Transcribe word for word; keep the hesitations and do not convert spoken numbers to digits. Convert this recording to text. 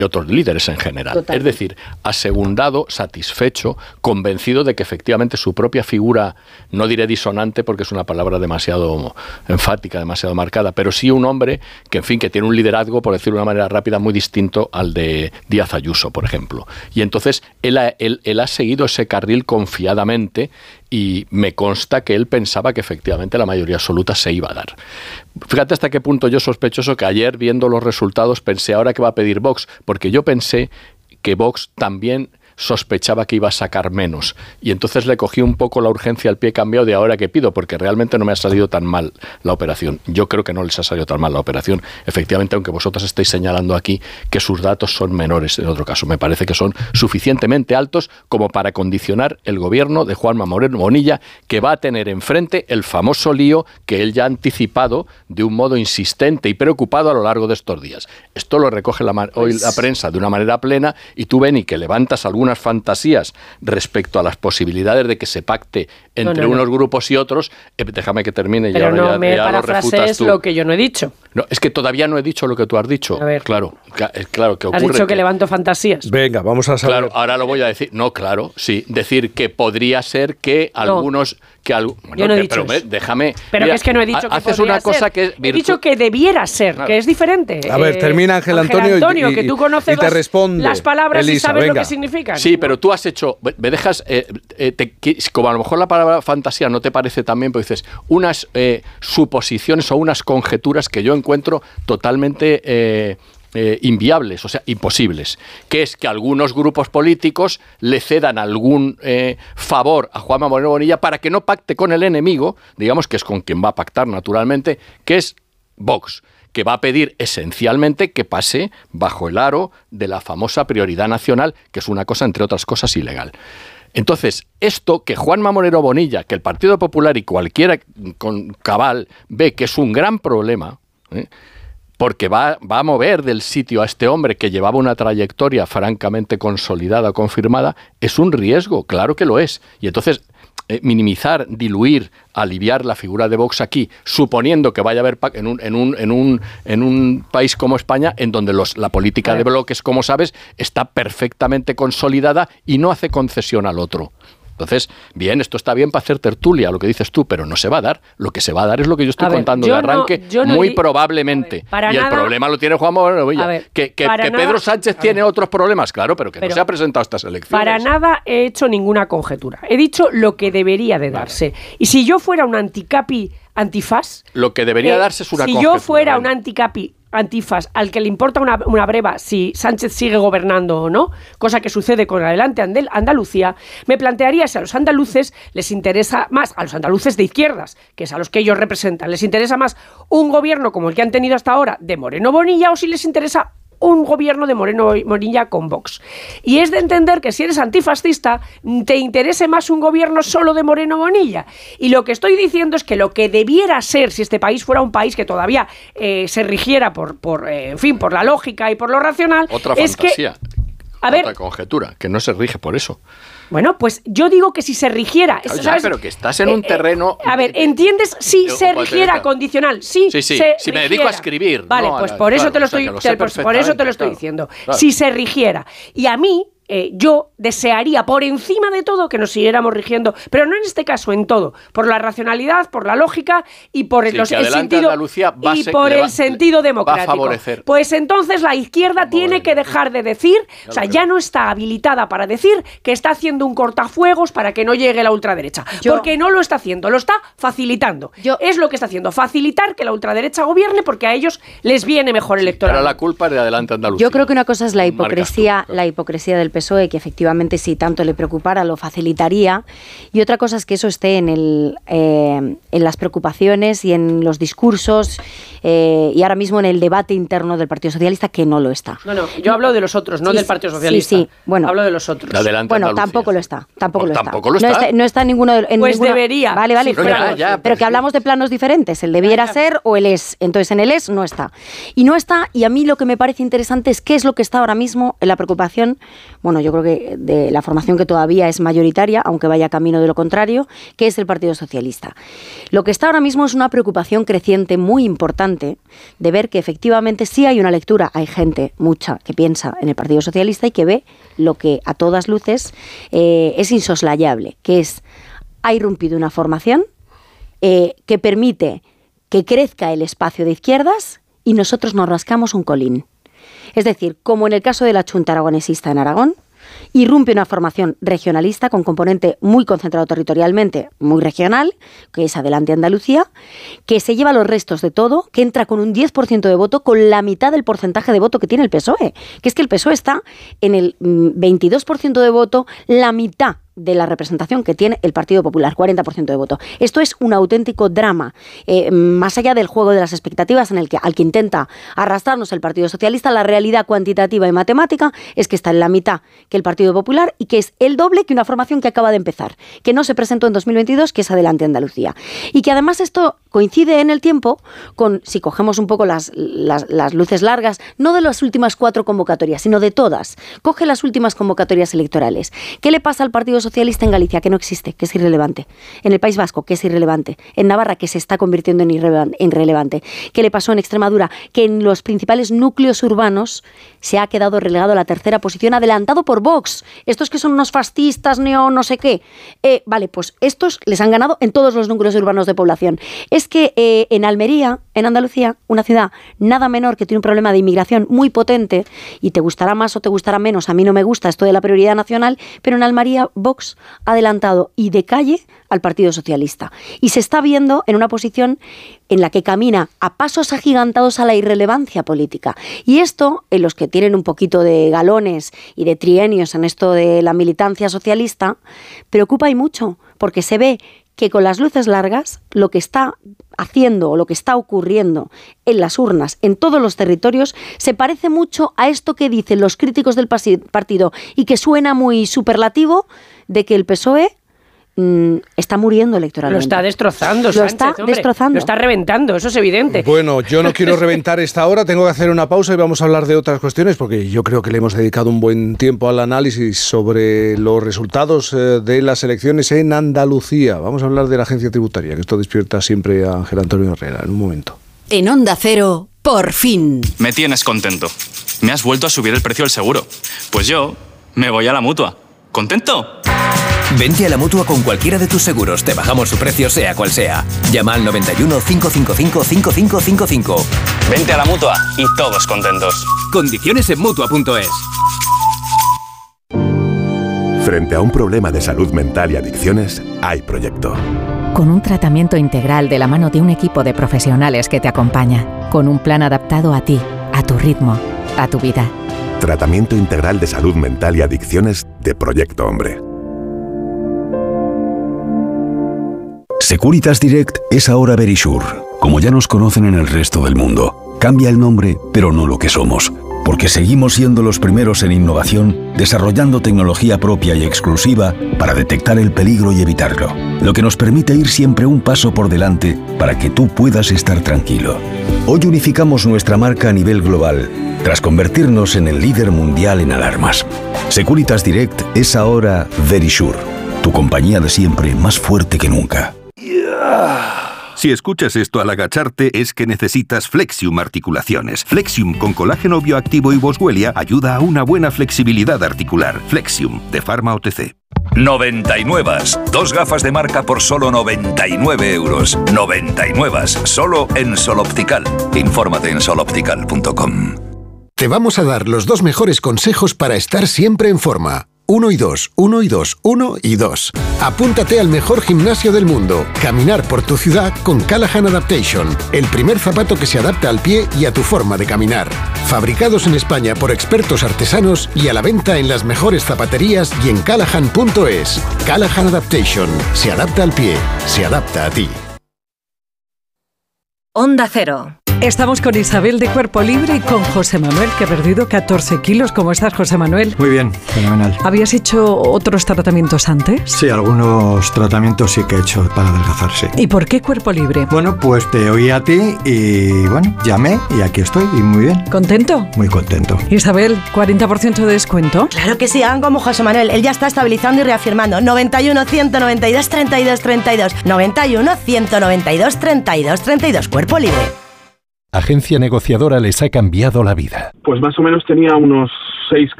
y otros líderes en general. Total. Es decir, asegundado, satisfecho, convencido de que efectivamente su propia figura, no diré disonante porque es una palabra demasiado enfática, demasiado marcada, pero sí un hombre que, en fin, que tiene un liderazgo, por decirlo de una manera rápida, muy distinto al de Díaz Ayuso, por ejemplo. Y entonces él ha, él, él ha seguido ese carril confiadamente y me consta que él pensaba que efectivamente la mayoría absoluta se iba a dar. Fíjate hasta qué punto yo sospechoso que ayer, viendo los resultados, pensé ahora que va a pedir Vox, porque yo pensé que Vox también sospechaba que iba a sacar menos. Y entonces le cogí un poco la urgencia al pie cambiado de ahora que pido, porque realmente no me ha salido tan mal la operación. Yo creo que no les ha salido tan mal la operación. Efectivamente, aunque vosotros estéis señalando aquí que sus datos son menores en otro caso. Me parece que son suficientemente altos como para condicionar el gobierno de Juanma Moreno Bonilla, que va a tener enfrente el famoso lío que él ya ha anticipado de un modo insistente y preocupado a lo largo de estos días. Esto lo recoge la, hoy la prensa de una manera plena y tú, Beni, que levantas algunas fantasías respecto a las posibilidades de que se pacte entre no, no, unos no. grupos y otros. Eh, déjame que termine. Pero y ahora no ya, me ya lo refutas tú. Lo que yo no he dicho. No, es que todavía no he dicho lo que tú has dicho. A ver. Claro, claro que ocurre. Has dicho que, que levanto fantasías. Venga, vamos a saber. Claro, ahora lo voy a decir. No, claro, sí. Decir que podría ser que no. algunos... Que algo, bueno, yo no he que, dicho pero eso. déjame. Pero mira, que es que no he dicho que haces podría una cosa ser. que es He dicho que debiera ser, claro. que es diferente. A ver, termina Ángel Antonio, Antonio y, y, que tú conoces y te las, responde las palabras Elisa, y sabes venga. lo que significan. Sí, pero tú has hecho, me dejas, eh, eh, te, como a lo mejor la palabra fantasía no te parece tan bien, pero dices unas eh, suposiciones o unas conjeturas que yo encuentro totalmente eh, Eh, inviables, o sea, imposibles, que es que algunos grupos políticos le cedan algún eh, favor a Juanma Moreno Bonilla para que no pacte con el enemigo, digamos que es con quien va a pactar naturalmente, que es Vox, que va a pedir esencialmente que pase bajo el aro de la famosa prioridad nacional, que es una cosa, entre otras cosas, ilegal. Entonces, esto que Juanma Moreno Bonilla, que el Partido Popular y cualquiera con cabal ve que es un gran problema, ¿eh? porque va, va a mover del sitio a este hombre que llevaba una trayectoria francamente consolidada, confirmada, es un riesgo, claro que lo es. Y entonces, eh, minimizar, diluir, aliviar la figura de Vox aquí, suponiendo que vaya a haber en un, en un, en un, en un país como España, en donde los, la política de bloques, como sabes, está perfectamente consolidada y no hace concesión al otro. Entonces, bien, esto está bien para hacer tertulia, lo que dices tú, pero no se va a dar. Lo que se va a dar es lo que yo estoy ver, contando yo de arranque, no, yo no muy di... probablemente. Ver, y el nada... problema lo tiene Juan Moreno Bonilla. Que, que, que nada... Pedro Sánchez tiene otros problemas, claro, pero que pero no se ha presentado a estas elecciones. Para nada he hecho ninguna conjetura. He dicho lo que debería de darse. Vale. Y si yo fuera un anticapi antifaz... Lo que debería eh, darse es una si conjetura. Si yo fuera un anticapi antifaz al que le importa una, una breva si Sánchez sigue gobernando o no, cosa que sucede con Adelante Andalucía, me plantearía si a los andaluces les interesa más, a los andaluces de izquierdas, que es a los que ellos representan, les interesa más un gobierno como el que han tenido hasta ahora de Moreno Bonilla o si les interesa un gobierno de Moreno Bonilla con Vox. Y es de entender que si eres antifascista, te interese más un gobierno solo de Moreno Bonilla. Y lo que estoy diciendo es que lo que debiera ser, si este país fuera un país que todavía eh, se rigiera por, por eh, en fin, por la lógica y por lo racional, otra es fantasía, que... A ver, otra conjetura, que no se rige por eso. Bueno, pues yo digo que si se rigiera... Claro, ya, pero que estás en un eh, terreno... Eh, a ver, ¿entiendes? Si se rigiera condicional, sí, sí, sí. se si me rigiera. dedico a escribir. Vale, no, pues la, por, eso claro, te lo o sea, estoy, lo te, por, por eso te lo estoy claro, diciendo. Claro. Si se rigiera. Y a mí... Eh, yo desearía por encima de todo que nos siguiéramos rigiendo, pero no en este caso, en todo, por la racionalidad, por la lógica y por el, sí, los, el sentido y por el va, sentido democrático. Pues entonces la izquierda tiene que dejar de decir, o sea, ya no está habilitada para decir que está haciendo un cortafuegos para que no llegue la ultraderecha, yo, porque no lo está haciendo, lo está facilitando. Yo, es lo que está haciendo, facilitar que la ultraderecha gobierne porque a ellos les viene mejor electoral. Pero la culpa es de Adelante Andalucía. Yo creo que una cosa es la hipocresía, la hipocresía del P S O E, que efectivamente si tanto le preocupara lo facilitaría, y otra cosa es que eso esté en, el, eh, en las preocupaciones y en los discursos eh, y ahora mismo en el debate interno del Partido Socialista, que no lo está. No, no, yo hablo de los otros, no sí, del Partido Socialista. Sí, sí, bueno. Hablo de los otros. Bueno, Andalucía. tampoco lo está. Tampoco, no, lo, tampoco está. lo está. No está. No está en ninguno de, en Pues ninguno, debería. Vale, vale. Si pero, ya, ya, pero, pero que hablamos de planos diferentes. El debiera ya, ser o el es. Entonces en el es no está. Y no está, y a mí lo que me parece interesante es qué es lo que está ahora mismo en la preocupación bueno, yo creo que de la formación que todavía es mayoritaria, aunque vaya camino de lo contrario, que es el Partido Socialista. Lo que está ahora mismo es una preocupación creciente muy importante de ver que efectivamente sí hay una lectura, hay gente, mucha, que piensa en el Partido Socialista y que ve lo que a todas luces eh, es insoslayable, que es, ha irrumpido una formación eh, que permite que crezca el espacio de izquierdas y nosotros nos rascamos un colín. Es decir, como en el caso de la Chunta Aragonesista en Aragón, irrumpe una formación regionalista con componente muy concentrado territorialmente, muy regional, que es Adelante Andalucía, que se lleva los restos de todo, que entra con un diez por ciento de voto, con la mitad del porcentaje de voto que tiene el P S O E. Que es que el P S O E está en el veintidós por ciento de voto, la mitad de la representación que tiene el Partido Popular, cuarenta por ciento de voto. Esto es un auténtico drama, eh, más allá del juego de las expectativas en el que, al que intenta arrastrarnos el Partido Socialista, la realidad cuantitativa y matemática es que está en la mitad que el Partido Popular y que es el doble que una formación que acaba de empezar, que no se presentó en dos mil veintidós, que es Adelante Andalucía. Y que además esto coincide en el tiempo con, si cogemos un poco las, las, las luces largas, no de las últimas cuatro convocatorias, sino de todas. Coge las últimas convocatorias electorales. ¿Qué le pasa al Partido Socialista en Galicia? Que no existe, que es irrelevante. En el País Vasco, que es irrelevante. En Navarra, que se está convirtiendo en irrelevante. ¿Qué le pasó en Extremadura? Que en los principales núcleos urbanos se ha quedado relegado a la tercera posición, adelantado por Vox. Estos que son unos fascistas, neo, no sé qué. Eh, vale, pues estos les han ganado en todos los núcleos urbanos de población. Es que eh, en Almería, en Andalucía, una ciudad nada menor que tiene un problema de inmigración muy potente, y te gustará más o te gustará menos, a mí no me gusta esto de la prioridad nacional, pero en Almería Vox ha adelantado y de calle al Partido Socialista. Y se está viendo en una posición en la que camina a pasos agigantados a la irrelevancia política. Y esto, en los que tienen un poquito de galones y de trienios en esto de la militancia socialista, preocupa y mucho, porque se ve que con las luces largas lo que está haciendo o lo que está ocurriendo en las urnas en todos los territorios se parece mucho a esto que dicen los críticos del partido y que suena muy superlativo de que el P S O E mmm, está muriendo electoralmente. Lo está destrozando, Lo Sánchez, está hombre. destrozando. Lo está reventando, eso es evidente. Bueno, yo no quiero reventar esta hora, tengo que hacer una pausa y vamos a hablar de otras cuestiones, porque yo creo que le hemos dedicado un buen tiempo al análisis sobre los resultados de las elecciones en Andalucía. Vamos a hablar de la agencia tributaria, que esto despierta siempre a Ángel Antonio Herrera, en un momento. En Onda Cero, por fin. Me tienes contento. Me has vuelto a subir el precio del seguro. Pues yo me voy a la Mutua. ¿Contento? Vente a la Mutua con cualquiera de tus seguros. Te bajamos su precio sea cual sea. Llama al noventa y uno, cinco cinco cinco, cinco cinco cinco cinco. Vente a la Mutua y todos contentos. Condiciones en Mutua punto es. Frente a un problema de salud mental y adicciones, hay proyecto. Con un tratamiento integral de la mano de un equipo de profesionales que te acompaña. Con un plan adaptado a ti, a tu ritmo, a tu vida. Tratamiento integral de salud mental y adicciones de Proyecto Hombre. Securitas Direct es ahora Verisure, como ya nos conocen en el resto del mundo. Cambia el nombre, pero no lo que somos, porque seguimos siendo los primeros en innovación, desarrollando tecnología propia y exclusiva para detectar el peligro y evitarlo, lo que nos permite ir siempre un paso por delante para que tú puedas estar tranquilo. Hoy unificamos nuestra marca a nivel global, tras convertirnos en el líder mundial en alarmas. Securitas Direct es ahora Verisure, tu compañía de siempre más fuerte que nunca. Si escuchas esto al agacharte es que necesitas Flexium Articulaciones. Flexium con colágeno bioactivo y boswellia ayuda a una buena flexibilidad articular. Flexium, de Pharma O T C. noventa y nueve. Dos gafas de marca por solo noventa y nueve euros. noventa y nueve. Solo en Sol Optical. Infórmate en sol optical punto com. Te vamos a dar los dos mejores consejos para estar siempre en forma. Uno y dos, uno y dos, uno y dos. Apúntate al mejor gimnasio del mundo. Caminar por tu ciudad con Callahan Adaptation. El primer zapato que se adapta al pie y a tu forma de caminar. Fabricados en España por expertos artesanos y a la venta en las mejores zapaterías y en callahan punto es. Callahan Adaptation. Se adapta al pie. Se adapta a ti. Onda Cero. Estamos con Isabel de Cuerpo Libre y con José Manuel, que ha perdido catorce kilos. ¿Cómo estás, José Manuel? Muy bien, fenomenal. ¿Habías hecho otros tratamientos antes? Sí, algunos tratamientos sí que he hecho para adelgazar, sí. ¿Y por qué Cuerpo Libre? Bueno, pues te oí a ti y bueno, llamé y aquí estoy y muy bien. ¿Contento? Muy contento. Isabel, ¿cuarenta por ciento de descuento? Claro que sí, hagan como José Manuel. Él ya está estabilizando y reafirmando. noventa y uno, ciento noventa y dos, treinta y dos, treinta y dos. noventa y uno, ciento noventa y dos, treinta y dos, treinta y dos. Cuerpo Libre. Agencia negociadora les ha cambiado la vida. Pues más o menos tenía unos seis